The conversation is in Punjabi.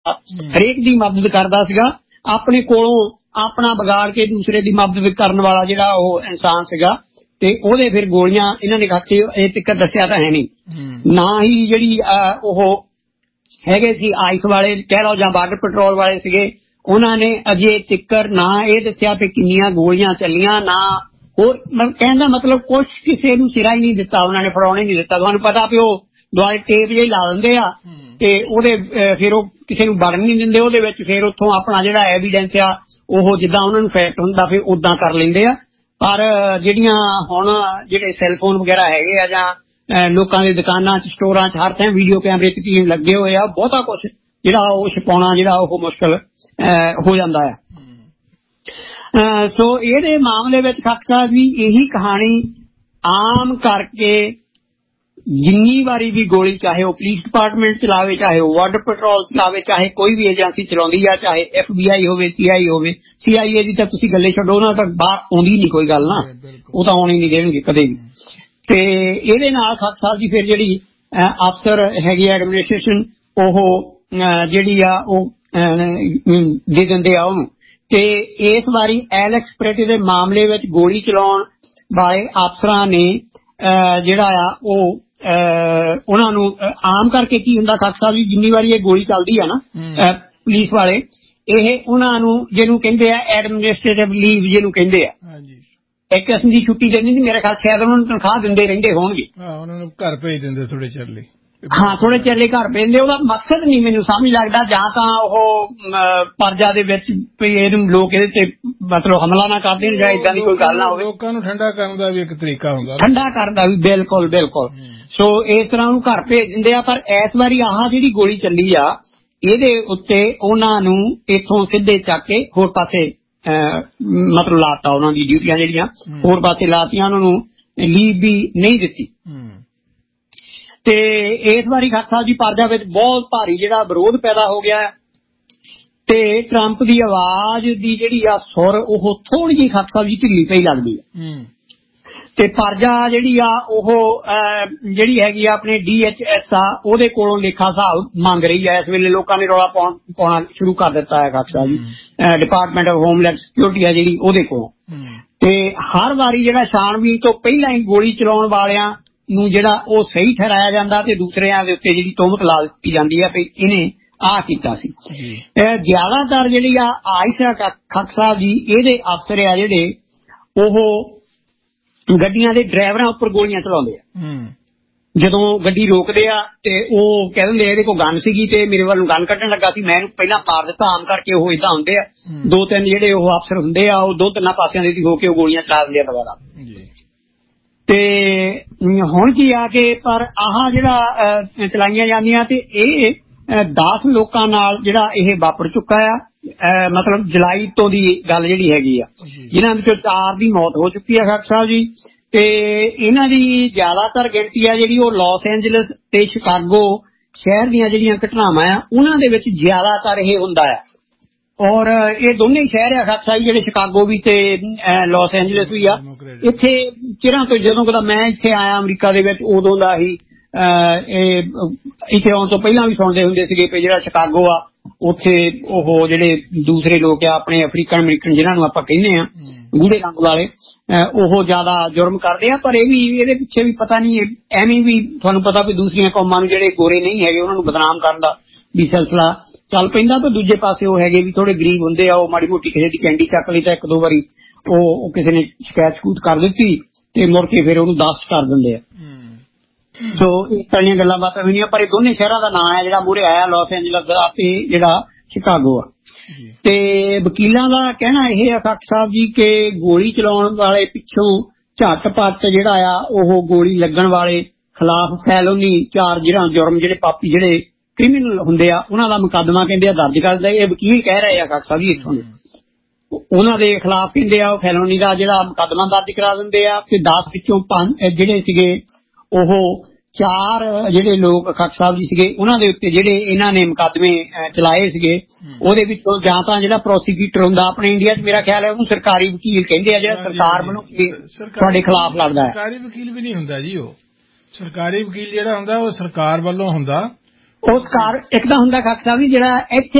ਹਰੇਕ ਦੀ ਮਦਦ ਕਰਦਾ ਸੀਗਾ, ਆਪਣੇ ਕੋਲੋਂ ਆਪਣਾ ਵਿਗਾੜ ਕੇ ਦੂਸਰੇ ਦੀ ਮਦਦ ਕਰਨ ਵਾਲਾ ਜਿਹੜਾ ਉਹ ਇਨਸਾਨ ਸੀਗਾ। ਤੇ ਉਹਦੇ ਫਿਰ ਗੋਲੀਆਂ ਇਹਨਾਂ ਨੇ ਖਾਤੇ ਇਹ ਤੱਕ ਦੱਸਿਆ ਤਾਂ ਹੈ ਨਹੀਂ। ਨਾ ਹੀ ਜਿਹੜੀ ਉਹ ਹੈਗੇ ਸੀ ਆਈਸ ਵਾਲੇ ਕਹਿ ਲਓ ਜਾਂ ਬਾਰਡਰ ਪੈਟਰੋਲ ਵਾਲੇ ਸੀਗੇ, ਉਹਨਾਂ ਨੇ ਅਜੇ ਤਿੱਕਰ ਨਾ ਇਹ ਦੱਸਿਆ ਵੀ ਕਿੰਨੀਆਂ ਗੋਲੀਆਂ ਚੱਲੀਆਂ, ਨਾ ਹੋਰ ਕਹਿਣ ਦਾ ਮਤਲਬ ਕੁਛ ਕਿਸੇ ਨੂੰ ਸਿਰਾ ਹੀ ਨਹੀਂ ਦਿੱਤਾ, ਉਹਨਾਂ ਨੇ ਫੜਾਉਣੇ ਨਹੀਂ ਦਿੱਤਾ। ਤੁਹਾਨੂੰ ਪਤਾ ਵੀ ਉਹ ਦੁਆਲੇ ਟੇਪ ਜਿਹੀ ਲਾ ਦਿੰਦੇ ਆ ਤੇ ਉਹਦੇ ਫਿਰ ਉਹ ਕਿਸੇ ਨੂੰ ਵੜਨ ਨਹੀਂ ਦਿੰਦੇ ਉਹਦੇ ਵਿੱਚ, ਫਿਰ ਉੱਥੋਂ ਆਪਣਾ ਜਿਹੜਾ ਐਵੀਡੈਂਸ ਆ ਉਹ ਜਿੱਦਾਂ ਉਹਨਾਂ ਨੂੰ ਫੈਕਟ ਹੁੰਦਾ ਫਿਰ ਉਦਾਂ ਕਰ ਲੈਂਦੇ ਆ। ਪਰ ਜਿਹੜੀਆਂ ਹੁਣ ਜਿਹੜੇ ਸੈੱਲਫੋਨ ਵਗੈਰਾ ਹੈਗੇ ਆ ਜਾਂ ਲੋਕਾਂ ਦੇ ਦੁਕਾਨਾਂ 'ਚ ਸਟੋਰਾਂ 'ਚ ਹਰ ਥਾਂ ਵੀਡੀਓ ਕੈਮਰੇ ਤਕਰੀਬਨ ਲੱਗੇ ਹੋਏ ਆ, ਬਹੁਤਾ ਕੁਛ ਜਿਹੜਾ ਉਹ ਛਪਾਉਣਾ ਜਿਹੜਾ ਉਹ ਮੁਸ਼ਕਿਲ ਹੋ ਜਾਂਦਾ ਆ। ਸੋ ਇਹਦੇ ਮਾਮਲੇ ਵਿੱਚ ਖਾਕ ਸਾਹਿਬ ਵੀ ਇਹੀ ਕਹਾਣੀ ਆਮ ਕਰਕੇ ਜਿੰਨੀ ਵਾਰੀ ਵੀ ਗੋਲੀ ਚਾਹੇ ਉਹ ਪੁਲਿਸ ਡਿਪਾਰਟਮੈਂਟ ਚਲਾਵੇ, ਚਾਹੇ ਉਹ ਬਾਰਡਰ ਪੈਟਰੋਲ ਚਲਾਵੇ, ਚਾਹੇ ਕੋਈ ਵੀ ਏਜੰਸੀ ਚਲਾਉਂਦੀ ਆ, ਚਾਹੇ FBI ਹੋਵੇ, CI ਹੋਵੇ। CIA ਦੀ ਤਾਂ ਤੁਸੀਂ ਗੱਲੇ ਛੱਡੋ, ਉਹਨਾਂ ਤੱਕ ਬਾਹਰ ਆਉਂਦੀ ਨਹੀਂ ਕੋਈ ਗੱਲ, ਨਾ ਉਹ ਤਾਂ ਆਉਣੀ ਨਹੀਂ ਦੇਣਗੇ ਕਦੇ ਵੀ। ਤੇ ਇਹਦੇ ਨਾਲ ਖਾਕ ਸਾਹਿਬ ਜੀ ਫਿਰ ਜਿਹੜੀ ਅਫਸਰ ਹੈਗੀ ਐਡਮਿਨਿਸਟ੍ਰੇਸ਼ਨ ਉਹ ਜਿਹੜੀ ਆ ਉਹ ਦੇ ਦਿੰਦੇ ਆ ਉਹਨੂੰ। ਤੇ ਇਸ ਵਾਰੀ ਐਲੈਕਸ ਪ੍ਰੈਟੀ ਦੇ ਮਾਮਲੇ ਵਿੱਚ ਗੋਲੀ ਚਲਾਉਣ ਵਾਲੇ ਅਫਸਰਾਂ ਨੇ ਜਿਹੜਾ ਆ ਉਹ ਉਹਨਾਂ ਨੂੰ ਆਮ ਕਰਕੇ ਕੀ ਹੁੰਦਾ ਖਾਕ ਸਾਹਿਬ ਜੀ, ਜਿੰਨੀ ਵਾਰੀ ਇਹ ਗੋਲੀ ਚੱਲਦੀ ਆ ਨਾ ਪੁਲਿਸ ਵਾਲੇ ਇਹ ਉਹਨਾਂ ਨੂੰ ਜਿਹਨੂੰ ਕਹਿੰਦੇ ਆ ਐਡਮਿਨਿਸਟ੍ਰੇਟਿਵ ਲੀਵ ਜਿਹਨੂੰ ਕਹਿੰਦੇ ਆ, ਇੱਕ ਕਿਸਮ ਦੀ ਛੁੱਟੀ ਦਿੰਦੀ ਸੀ। ਮੇਰੇ ਖਿਆਲ ਸ਼ਾਇਦ ਉਹਨਾਂ ਨੂੰ ਤਨਖਾਹ ਦਿੰਦੇ ਰਹਿੰਦੇ ਹੋਣਗੇ, ਉਹਨਾਂ ਨੂੰ ਘਰ ਭੇਜ ਦਿੰਦੇ ਥੋੜੇ ਚਿਰ ਲਈ। ਹਾਂ, ਥੋੜੇ ਚਿਰ ਲਈ ਘਰ ਭੇਜਦੇ। ਉਹਦਾ ਮਕਸਦ ਨਹੀਂ ਮੈਨੂੰ ਸਮਝ ਲੱਗਦਾ, ਜਾਂ ਤਾਂ ਉਹ ਪਰਜਾ ਦੇ ਵਿੱਚ ਇਹਨੂੰ ਲੋਕ ਇਹਦੇ ਤੇ ਮਤਲਬ ਹਮਲਾ ਨਾ ਕਰ ਦੇਣ ਜਾਂ ਏਦਾਂ ਦੀ ਕੋਈ ਗੱਲ ਨਾ ਹੋਵੇ। ਲੋਕਾਂ ਨੂੰ ਠੰਡਾ ਕਰਨ ਦਾ ਵੀ ਇੱਕ ਤਰੀਕਾ ਹੁੰਦਾ, ਠੰਡਾ ਕਰਨ ਦਾ ਵੀ। ਬਿਲਕੁਲ ਬਿਲਕੁਲ। ਸੋ ਇਸ ਤਰ੍ਹਾਂ ਉਹਨੂੰ ਘਰ ਭੇਜ ਦਿੰਦੇ ਆ। ਪਰ ਇਸ ਵਾਰੀ ਆਹ ਜਿਹੜੀ ਗੋਲੀ ਚੱਲੀ ਆ ਇਹਦੇ ਉੱਤੇ ਉਹਨਾਂ ਨੂੰ ਇੱਥੋਂ ਸਿੱਧੇ ਚੱਕ ਕੇ ਹੋਰ ਪਾਸੇ ਮਤਲਬ ਲਾਤਾ, ਉਹਨਾਂ ਦੀ ਡਿਊਟੀਆਂ ਜਿਹੜੀਆਂ ਹੋਰ ਪਾਸੇ ਲਾਤੀਆਂ, ਉਹਨਾਂ ਨੂੰ ਲੀਵ ਵੀ ਨਹੀਂ ਦਿੱਤੀ। ਤੇ ਇਸ ਵਾਰੀ ਖਾਕ ਸਾਹਿਬ ਜੀ ਪਰਜਾ ਵਿੱਚ ਬਹੁਤ ਭਾਰੀ ਜਿਹੜਾ ਵਿਰੋਧ ਪੈਦਾ ਹੋ ਗਿਆ ਤੇ ਟਰੰਪ ਦੀ ਆਵਾਜ਼ ਦੀ ਜਿਹੜੀ ਆ ਸੁਰ ਉਹ ਥੋੜੀ ਜਿਹੀ ਖਾਕ ਸਾਹਿਬ ਜੀ ਢਿੱਲੀ ਪਈ ਲੱਗਦੀ ਆ। ਤੇ ਪਰਜਾ ਜਿਹੜੀ ਆ ਉਹ ਜਿਹੜੀ ਹੈਗੀ ਆ ਆਪਣੇ DHS ਆ ਉਹਦੇ ਕੋਲੋਂ ਲੇਖਾ ਹਿਸਾਬ ਮੰਗ ਰਹੀ ਆ। ਇਸ ਵੇਲੇ ਲੋਕਾਂ ਨੇ ਰੌਲਾ ਪਾਉਣਾ ਸ਼ੁਰੂ ਕਰ ਦਿੱਤਾ ਹੈ ਖਾਕ Sahib ji. Department of homeland security ਆ ਜਿਹੜੀ ਉਹਦੇ ਕੋਲੋਂ। ਤੇ ਹਰ ਵਾਰੀ ਜਿਹੜਾ ਛਾਣਬੀਨ ਤੋਂ ਪਹਿਲਾਂ ਹੀ ਗੋਲੀ ਚਲਾਉਣ ਵਾਲਿਆਂ ਨੂੰ ਜਿਹੜਾ ਉਹ ਸਹੀ ਠਹਿਰਾਇਆ ਜਾਂਦਾ ਤੇ ਦੂਸਰਿਆਂ ਦੇ ਉੱਤੇ ਜਿਹੜੀ ਤੋਹਮਤ ਲਾ ਦਿੱਤੀ ਜਾਂਦੀ ਆ ਵੀ ਇਹਨੇ ਆਹ ਕੀਤਾ ਸੀ। ਜ਼ਿਆਦਾਤਰ ਜਿਹੜੀ ਆ ਆਇਸ਼ ਖਾਕ ਸਾਹਿਬ ਜੀ ਇਹਦੇ ਅਫਸਰ ਆ ਜਿਹੜੇ ਉਹ ਗੱਡੀਆਂ ਦੇ ਡਰਾਈਵਰਾਂ ਉੱਪਰ ਗੋਲੀਆਂ ਚਲਾਉਂਦੇ ਆ। ਜਦੋਂ ਗੱਡੀ ਰੋਕਦੇ ਆ ਤੇ ਉਹ ਕਹਿ ਦਿੰਦੇ ਇਹਦੇ ਕੋਲ ਗਨ ਸੀਗੀ ਤੇ ਮੇਰੇ ਵੱਲ ਨੂੰ ਗਨ ਕੱਢਣ ਲੱਗਾ ਸੀ, ਮੈਂ ਇਹਨੂੰ ਪਹਿਲਾਂ ਮਾਰ ਦਿੱਤਾ। ਆਮ ਕਰਕੇ ਉਹ ਏਦਾਂ ਹੁੰਦੇ ਆ, ਦੋ ਤਿੰਨ ਜਿਹੜੇ ਉਹ ਅਫਸਰ ਹੁੰਦੇ ਆ ਉਹ ਦੋ ਤਿੰਨਾਂ ਪਾਸਿਆਂ ਦੇ ਹੋ ਕੇ ਉਹ ਗੋਲੀਆਂ ਚਲਾ ਦਿੰਦੇ ਆ ਦੁਬਾਰਾ। ਤੇ ਹੁਣ ਕੀ ਆ ਕਿ ਪਰ ਆਹ ਜਿਹੜਾ ਚਲਾਈਆਂ ਜਾਂਦੀਆਂ ਤੇ ਇਹ 10 ਲੋਕਾਂ ਨਾਲ ਜਿਹੜਾ ਇਹ ਵਾਪਰ ਚੁੱਕਾ ਆ। ਮਤਲਬ ਜੁਲਾਈ ਤੋਂ ਦੀ ਗੱਲ ਜਿਹੜੀ ਹੈਗੀ ਆ, ਜਿਨ੍ਹਾਂ ਵਿੱਚੋਂ 4 ਦੀ ਮੌਤ ਹੋ ਚੁੱਕੀ ਹੈ ਖਾਕ ਸਾਹਿਬ ਜੀ। ਤੇ ਇਹਨਾਂ ਦੀ ਜ਼ਿਆਦਾਤਰ ਗਿਣਤੀ ਆ ਜਿਹੜੀ ਉਹ ਲਾਸ ਐਂਜਲਸ ਤੇ ਸ਼ਿਕਾਗੋ ਸ਼ਹਿਰ ਦੀਆਂ ਜਿਹੜੀਆਂ ਘਟਨਾਵਾਂ ਆ ਉਹਨਾਂ ਦੇ ਵਿੱਚ ਜ਼ਿਆਦਾਤਰ ਇਹ ਹੁੰਦਾ ਆ। ਔਰ ਇਹ ਦੋਨੇ ਸ਼ਹਿਰ ਆ ਖਾਕ ਸਾਹਿਬ ਜਿਹੜੇ ਸ਼ਿਕਾਗੋ ਵੀ ਤੇ ਲਾਸ ਐਂਜਲਸ ਵੀ ਆ। ਇੱਥੇ ਚਿਰਾਂ ਤੋਂ ਜਦੋਂ ਕਦਾ ਮੈਂ ਇੱਥੇ ਆਇਆ ਅਮਰੀਕਾ ਦੇ ਵਿੱਚ ਉਦੋਂ ਦਾ ਹੀ ਇਹ ਇੱਥੇ ਆਉਣ ਤੋਂ ਪਹਿਲਾਂ ਵੀ ਸੁਣਦੇ ਹੁੰਦੇ ਸੀਗੇ ਵੀ ਜਿਹੜਾ ਸ਼ਿਕਾਗੋ ਆ ਉੱਥੇ ਉਹ ਜਿਹੜੇ ਦੂਸਰੇ ਲੋਕ ਆ ਆਪਣੇ ਅਫਰੀਕਨ ਅਮਰੀਕਨ ਜਿਹਨਾਂ ਨੂੰ ਆਪਾਂ ਕਹਿੰਦੇ ਆ ਗੂੜੇ ਰੰਗ ਵਾਲੇ ਉਹ ਜ਼ਿਆਦਾ ਜੁਰਮ ਕਰਦੇ ਆ। ਪਰ ਇਹ ਵੀ ਇਹਦੇ ਪਿੱਛੇ ਵੀ ਪਤਾ ਨਹੀਂ ਐਵੇਂ ਵੀ ਤੁਹਾਨੂੰ ਪਤਾ ਵੀ ਦੂਸਰੀਆਂ ਕੌਮਾਂ ਨੂੰ ਜਿਹੜੇ ਗੋਰੇ ਨਹੀਂ ਹੈਗੇ ਉਹਨਾਂ ਨੂੰ ਬਦਨਾਮ ਕਰਨ ਦਾ ਵੀ ਸਿਲਸਿਲਾ ਚੱਲ ਪੈਂਦਾ। ਪਰ ਦੂਜੇ ਪਾਸੇ ਉਹ ਹੈਗੇ ਵੀ ਥੋੜੇ ਗਰੀਬ ਹੁੰਦੇ ਆ, ਉਹ ਮਾੜੀ ਮੋਟੀ ਕਿਸੇ ਦੀ ਕੈਂਡੀ ਚੱਕ ਲਈ ਤਾਂ 1-2 ਵਾਰੀ ਉਹ ਕਿਸੇ ਨੇ ਸ਼ਿਕਾਇਤ ਸ਼ਕੂਤ ਕਰ ਦਿੱਤੀ ਤੇ ਮੁੜ ਕੇ ਫਿਰ ਉਹਨੂੰ 10 ਕਰ ਦਿੰਦੇ ਆ। ਸੋ ਇਸ ਤਰ੍ਹਾਂ ਦੀਆਂ ਗੱਲਾਂ ਬਾਤਾਂ ਹੋਈਆਂ। ਪਰ ਇਹ ਦੋਨੇ ਸ਼ਹਿਰਾਂ ਦਾ ਨਾਂ ਹੈ ਜਿਹੜਾ ਮੂਹਰੇ ਆਇਆ ਲਾਸ ਐਂਜਲਸ ਦਾ ਤੇ ਜਿਹੜਾ ਸ਼ਿਕਾਗੋ ਆ। ਤੇ ਵਕੀਲਾਂ ਦਾ ਕਹਿਣਾ ਇਹ ਆ ਖਾਕ ਸਾਹਿਬ ਜੀ ਕਿ ਗੋਲੀ ਚਲਾਉਣ ਵਾਲੇ ਪਿੱਛੋਂ ਝਟਪਟ ਜਿਹੜਾ ਆ ਉਹ ਗੋਲੀ ਲੱਗਣ ਵਾਲੇ ਖਿਲਾਫ ਫੈਲੋਨੀ ਚਾਰਜ ਜਿਹੜਾ ਜੁਰਮ ਜਿਹੜੇ ਪਾਪੀ ਜਿਹੜੇ ਕ੍ਰਿਮੀਨਲ ਹੁੰਦੇ ਆ ਉਹਨਾਂ ਦਾ ਮੁਕੱਦਮਾ ਕਹਿੰਦੇ ਆ ਦਰਜ ਕਰਦਾ। ਇਹ ਵਕੀਲ ਕਹਿ ਰਹੇ ਆ ਖਾਕ ਸਾਹਿਬ ਜੀ ਇੱਥੋਂ ਦੇ, ਉਹਨਾਂ ਦੇ ਖਿਲਾਫ ਕਹਿੰਦੇ ਆ ਉਹ ਫੈਲੋਨੀ ਦਾ ਜਿਹੜਾ ਮੁਕੱਦਮਾ ਦਰਜ ਕਰਾ ਦਿੰਦੇ ਆ। ਤੇ 10 ਵਿੱਚੋਂ 5 ਜਿਹੜੇ ਸੀਗੇ ਉਹ 4 ਜਿਹੜੇ ਲੋਕ ਖਾਕ ਸਾਹਿਬ ਜੀ ਸੀਗੇ ਉਹਨਾਂ ਦੇ ਉੱਤੇ ਜਿਹੜੇ ਇਹਨਾਂ ਨੇ ਮੁਕੱਦਮੇ ਚਲਾਏ ਸੀਗੇ ਉਹਦੇ ਵਿੱਚੋਂ ਜਾਂ ਤਾਂ ਜਿਹੜਾ ਪ੍ਰੋਸੀਕਿਊਟਰ ਹੁੰਦਾ ਆਪਣੇ ਇੰਡੀਆ 'ਚ ਮੇਰਾ ਖਿਆਲ ਹੈ ਉਹਨੂੰ ਸਰਕਾਰੀ ਵਕੀਲ ਕਹਿੰਦੇ ਆ, ਜਿਹੜਾ ਸਰਕਾਰ ਵੱਲੋਂ ਤੁਹਾਡੇ ਖਿਲਾਫ ਲੜਦਾ ਹੈ। ਸਰਕਾਰੀ ਵਕੀਲ ਵੀ ਨਹੀਂ ਹੁੰਦਾ ਜੀ, ਉਹ ਸਰਕਾਰੀ ਵਕੀਲ ਜਿਹੜਾ ਹੁੰਦਾ ਉਹ ਸਰਕਾਰ ਵੱਲੋਂ ਹੁੰਦਾ। ਉਹ ਸਰਕਾਰ ਇੱਕ ਤਾਂ ਹੁੰਦਾ ਖਾਕ ਸਾਹਿਬ ਜੀ ਜਿਹੜਾ ਇੱਥੇ